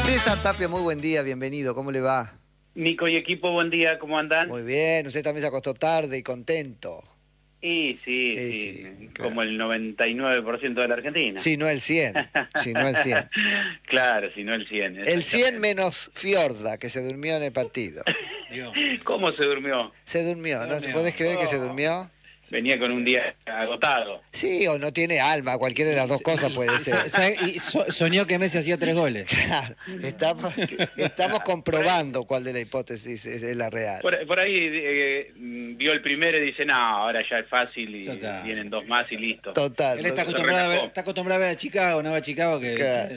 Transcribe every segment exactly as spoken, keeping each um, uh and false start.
César Tapia, muy buen día, bienvenido, ¿cómo le va? Nico y equipo, buen día, ¿cómo andan? Muy bien, usted también se acostó tarde y contento. Y sí, Eh, sí, sí, claro. como el noventa y nueve por ciento de la Argentina. Sí, no el cien, sí, no el cien. Claro, si no el cien. El cien menos Fiorda, que se durmió en el partido. ¿Cómo se durmió? Se durmió, ¿no? ¿Podés creer que se durmió? Venía con un día agotado. Sí, o no tiene alma, cualquiera de las dos cosas puede ser. Y so- soñó que Messi hacía tres goles. Claro, estamos, estamos comprobando cuál de la hipótesis es, es la real. Por, por ahí eh, vio el primero y dice, no, ahora ya es fácil y Ya está. vienen dos más y listo. Total. Él está total. acostumbrado, a ver, está acostumbrado a ver a Chicago, no va a Chicago que...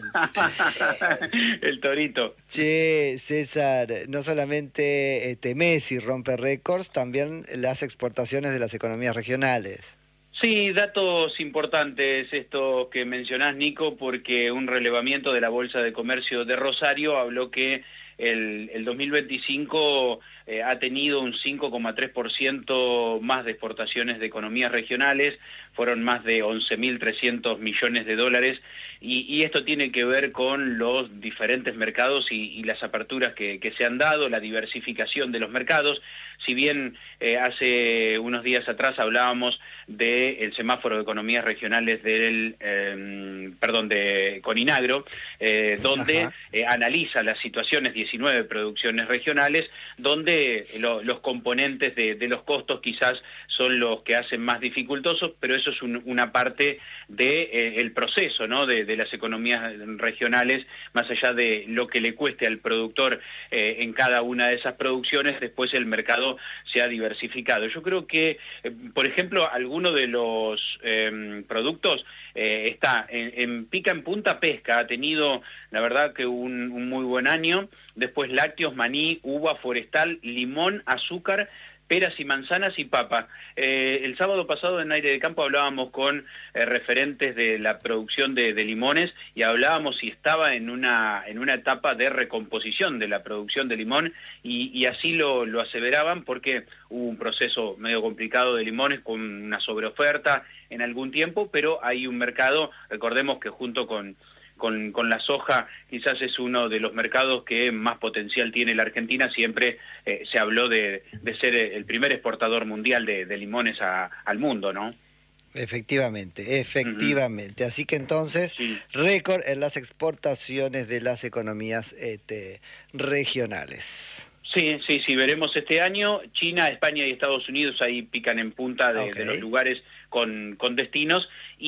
Claro. El torito. Che, César, no solamente este, Messi rompe récords, también las exportaciones de las economías regionales. Sí, datos importantes estos que mencionás, Nico, porque un relevamiento de la Bolsa de Comercio de Rosario habló que el, el dos mil veinticinco eh, ha tenido un cinco coma tres por ciento más de exportaciones de economías regionales, fueron más de once mil trescientos millones de dólares, y, y esto tiene que ver con los diferentes mercados y, y las aperturas que, que se han dado, la diversificación de los mercados. Si bien eh, hace unos días atrás hablábamos del semáforo de economías regionales del, eh, perdón, de Coninagro, eh, donde eh, analiza las situaciones, diecinueve producciones regionales, donde lo, los componentes de, de los costos quizás son los que hacen más dificultosos, pero eso es un, una parte del de, eh, proceso, ¿no? de, de las economías regionales, más allá de lo que le cueste al productor eh, en cada una de esas producciones, después el mercado se ha diversificado. Yo creo que, eh, por ejemplo, alguno de los eh, productos eh, está en, en pica en punta pesca, ha tenido, la verdad, que un, un muy buen año. Después lácteos, maní, uva, forestal, limón, azúcar, peras y manzanas y papa. Eh, el sábado pasado en Aire de Campo hablábamos con eh, referentes de la producción de, de limones y hablábamos si estaba en una, en una etapa de recomposición de la producción de limón y, y así lo, lo aseveraban porque hubo un proceso medio complicado de limones con una sobreoferta en algún tiempo, pero hay un mercado, recordemos que junto con... Con, con la soja quizás es uno de los mercados que más potencial tiene la Argentina, siempre eh, se habló de, de ser el primer exportador mundial de, de limones a, al mundo, ¿no? Efectivamente, efectivamente. Uh-huh. Así que entonces, sí. Récord en las exportaciones de las economías este, regionales. Sí, sí, sí, veremos este año. China, España y Estados Unidos ahí pican en punta de, okay. de los lugares con, con destinos.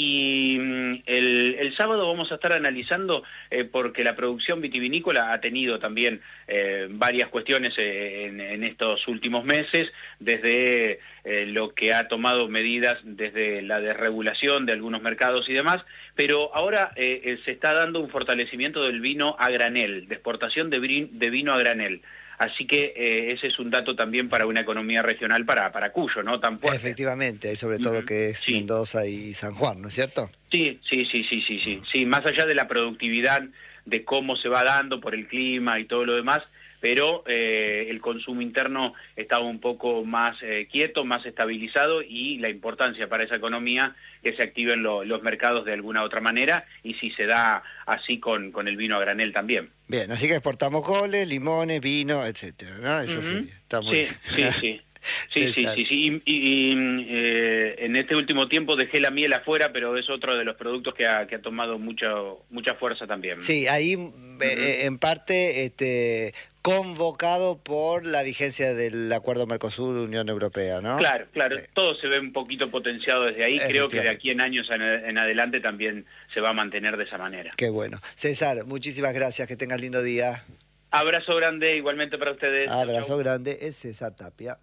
Y mm, el, el sábado vamos a estar analizando, eh, porque la producción vitivinícola ha tenido también eh, varias cuestiones eh, en, en estos últimos meses, desde eh, lo que ha tomado medidas desde la desregulación de algunos mercados y demás, pero ahora eh, eh, se está dando un fortalecimiento del vino a granel, de exportación de, vin, de vino a granel. Así que eh, ese es un dato también para una economía regional para, para Cuyo, ¿no? Tan fuerte. Efectivamente, sobre todo uh-huh. que es sí. Mendoza y San Juan, ¿no es cierto? Sí, sí, sí, sí, sí, sí. Sí, más allá de la productividad, de cómo se va dando por el clima y todo lo demás, pero eh, el consumo interno está un poco más eh, quieto, más estabilizado, y la importancia para esa economía que se activen lo, los mercados de alguna otra manera, y si se da así con, con el vino a granel también. Bien, así que exportamos goles, limones, vino, etcétera, ¿no? Eso uh-huh. sería. Está muy sí, bien. sí, sí. Sí, sí, sí, sí, y, y, y eh, en este último tiempo dejé la miel afuera, pero es otro de los productos que ha, que ha tomado mucho, mucha fuerza también. Sí, ahí uh-huh. eh, en parte este, convocado por la vigencia del acuerdo Mercosur-Unión Europea, ¿no? Claro, claro, sí. Todo se ve un poquito potenciado desde ahí, creo que de aquí en años en, en adelante también se va a mantener de esa manera. Qué bueno. César, muchísimas gracias, que tengas lindo día. Abrazo grande, igualmente para ustedes. Abrazo chau, chau. grande, es César Tapia.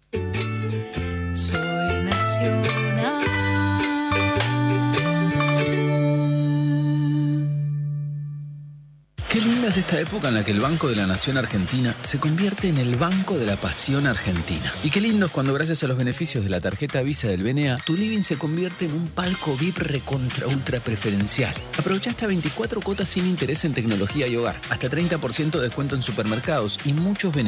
Soy nacional. Qué linda es esta época en la que el Banco de la Nación Argentina se convierte en el Banco de la Pasión Argentina. Y qué lindo es cuando, gracias a los beneficios de la tarjeta Visa del B N A, tu living se convierte en un palco V I P recontra ultra preferencial. Aprovecha hasta veinticuatro cuotas sin interés en tecnología y hogar, hasta treinta por ciento de descuento en supermercados y muchos beneficios.